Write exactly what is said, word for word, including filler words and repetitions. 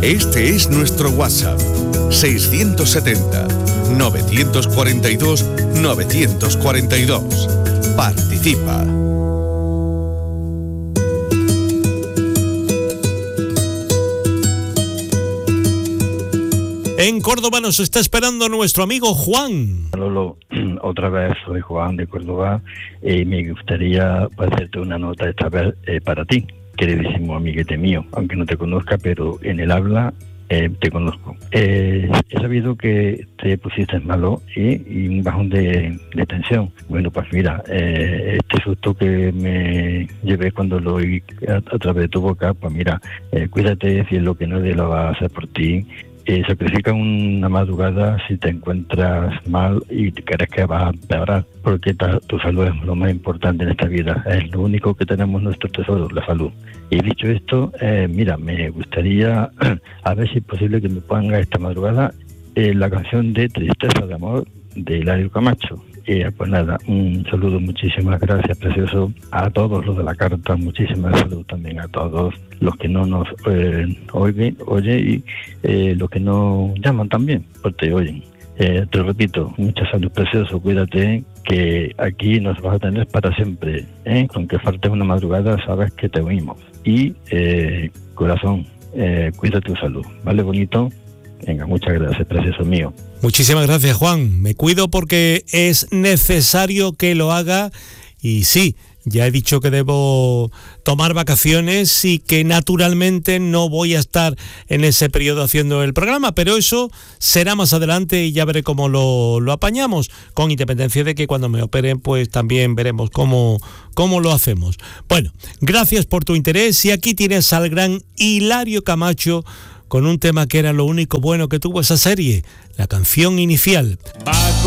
Este es nuestro WhatsApp, seiscientos setenta, novecientos cuarenta y dos, novecientos cuarenta y dos. Participa. En Córdoba nos está esperando nuestro amigo Juan. Lolo, otra vez soy Juan de Córdoba y me gustaría hacerte una nota esta vez eh, para ti, queridísimo amiguete mío, aunque no te conozca, pero en el habla eh, te conozco. Eh, he sabido que te pusiste malo y, y un bajón de, de tensión. Bueno, pues mira, eh, este susto que me llevé cuando lo oí a, a través de tu boca, pues mira, eh, cuídate, si es lo que nadie lo va a hacer por ti. Eh, sacrifica una madrugada si te encuentras mal y crees que vas a empeorar, porque ta, tu salud es lo más importante en esta vida, es lo único que tenemos, nuestro tesoro, la salud. Y dicho esto, eh, mira, me gustaría a ver si es posible que me ponga esta madrugada eh, la canción de Tristeza de Amor de Hilario Camacho. Eh, pues nada, un saludo, muchísimas gracias, precioso, a todos los de la carta, muchísimas salud también a todos los que no nos eh, oyen, oye, y eh, los que no llaman también, porque te oyen. Eh, te repito, mucha salud, precioso, cuídate, que aquí nos vas a tener para siempre, ¿eh? Aunque falte una madrugada, sabes que te oímos. Y, eh, corazón, eh, cuida tu salud, ¿vale, bonito? Venga, muchas gracias, precioso mío. Muchísimas gracias, Juan. Me cuido porque es necesario que lo haga y sí, ya he dicho que debo tomar vacaciones y que naturalmente no voy a estar en ese periodo haciendo el programa, pero eso será más adelante y ya veré cómo lo, lo apañamos, con independencia de que cuando me operen pues también veremos cómo, cómo lo hacemos. Bueno, gracias por tu interés y aquí tienes al gran Hilario Camacho con un tema que era lo único bueno que tuvo esa serie, la canción inicial.